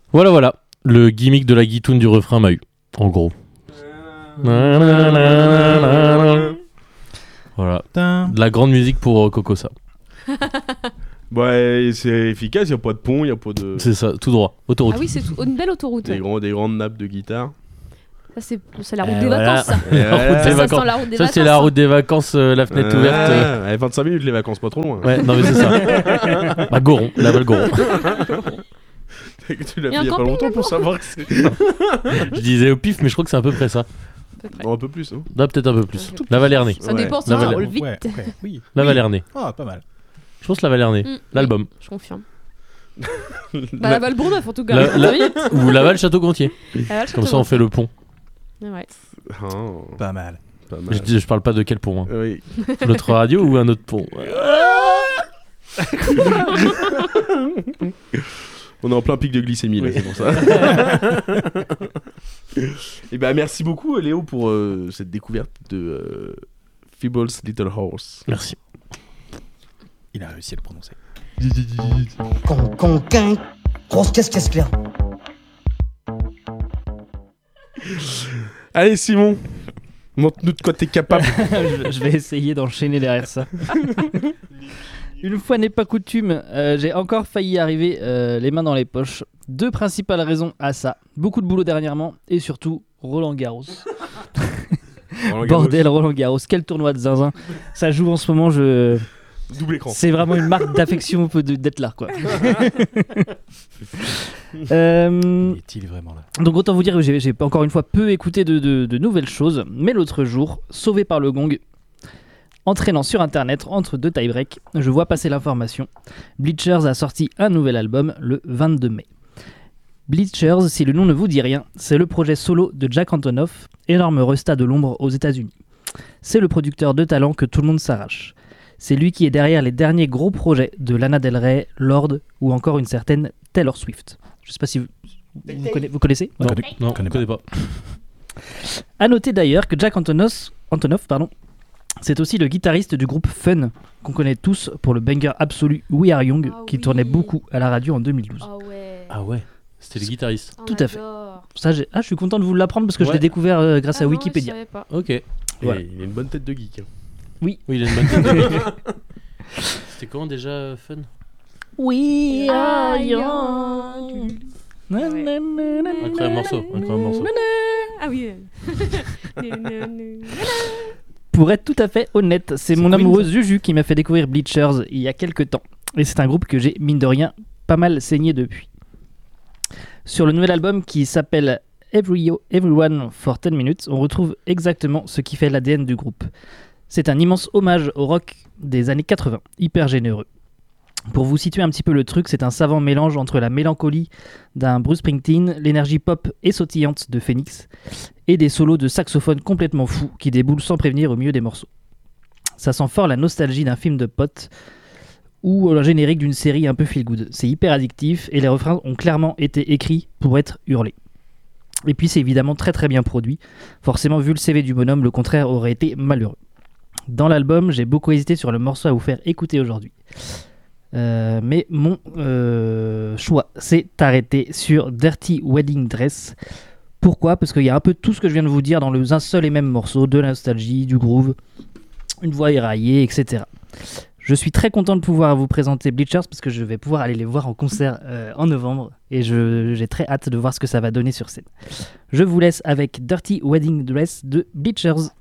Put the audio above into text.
Voilà. Le gimmick de la guitoune du refrain m'a eu, en gros. Voilà. De la grande musique pour Coco, ça. Ouais, c'est efficace, il n'y a pas de pont, il n'y a pas de... C'est ça, tout droit, autoroute. Ah oui, c'est une belle autoroute. Des grandes nappes de guitare. Ça, c'est la route des vacances, ça. Ça sent la route des vacances. C'est la route des vacances, la fenêtre ouverte. 25 minutes les vacances, pas trop loin. Ouais, non mais c'est ça. Bah Goron, Laval-Goron. Tu l'as fait il y a pas longtemps pour savoir que c'est... Je disais au pif, mais je crois que c'est à peu près ça. Non, un peu plus, hein. Non, peut-être un peu plus. Laval-Ernée. Ça dépend si ça roule vite. Oui. Laval-Ernée. Ah, pas mal. Je pense Laval-Ernée. L'album. Oui, je confirme. Bah Laval-Bourneuf en tout cas. Ou Laval-Château-Gontier. Comme ça on fait le pont. Ouais. Oh. Pas mal. Je parle pas de quel pont. Hein. Oui. Notre radio ou un autre pont. On est en plein pic de glycémie là, c'est pour ça. Et bah merci beaucoup Léo pour cette découverte de Feebles Little Horse. Merci. Il a réussi à le prononcer. Conquin, grosse caisse claire. Allez Simon, montre-nous de quoi t'es capable. Je vais essayer d'enchaîner derrière ça. Une fois n'est pas coutume, j'ai encore failli arriver les mains dans les poches. 2 principales raisons à ça. Beaucoup de boulot dernièrement et surtout Roland Garros. Bordel, Roland Garros, quel tournoi de zinzin. Ça joue en ce moment, Double écran. C'est vraiment une marque d'affection d'être là, quoi. Est-il vraiment là ? Donc autant vous dire que j'ai encore une fois peu écouté de nouvelles choses, mais l'autre jour, sauvé par le gong, entraînant sur internet entre 2 tie-breaks, je vois passer l'information. Bleachers a sorti un nouvel album le 22 mai. Bleachers, si le nom ne vous dit rien, c'est le projet solo de Jack Antonoff, énorme resta de l'ombre aux États-Unis. C'est le producteur de talent que tout le monde s'arrache. C'est lui qui est derrière les derniers gros projets de Lana Del Rey, Lorde ou encore une certaine Taylor Swift. Je ne sais pas si vous connaissez ? Non, je ne connais pas. A noter d'ailleurs que Jack Antonoff, c'est aussi le guitariste du groupe Fun, qu'on connaît tous pour le banger absolu We Are Young, qui tournait beaucoup à la radio en 2012. Ah ouais, c'était le guitariste. Tout à fait. Ça, je suis content de vous l'apprendre parce que je l'ai découvert grâce à Wikipédia. Ok. Voilà. Il a une bonne tête de geek. Hein. Oui, il a une bonne tête de geek. C'était comment déjà Fun ? We Are Young. Incroyable morceau. Ah oui. Pour être tout à fait honnête, c'est mon amoureuse Juju qui m'a fait découvrir Bleachers il y a quelques temps. Et c'est un groupe que j'ai, mine de rien, pas mal saigné depuis. Sur le nouvel album qui s'appelle Everyone for 10 Minutes, on retrouve exactement ce qui fait l'ADN du groupe. C'est un immense hommage au rock des années 80, hyper généreux. Pour vous situer un petit peu le truc, c'est un savant mélange entre la mélancolie d'un Bruce Springsteen, l'énergie pop et sautillante de Phoenix, et des solos de saxophone complètement fous qui déboulent sans prévenir au milieu des morceaux. Ça sent fort la nostalgie d'un film de potes ou le générique d'une série un peu feel good. C'est hyper addictif et les refrains ont clairement été écrits pour être hurlés. Et puis c'est évidemment très très bien produit. Forcément, vu le CV du bonhomme, le contraire aurait été malheureux. Dans l'album, j'ai beaucoup hésité sur le morceau à vous faire écouter aujourd'hui. Mais mon choix s'est arrêté sur Dirty Wedding Dress. Pourquoi ? Parce qu'il y a un peu tout ce que je viens de vous dire dans un seul et même morceau, de la nostalgie, du groove, une voix éraillée, etc. Je suis très content de pouvoir vous présenter Bleachers parce que je vais pouvoir aller les voir en concert en novembre et j'ai très hâte de voir ce que ça va donner sur scène. Je vous laisse avec Dirty Wedding Dress de Bleachers.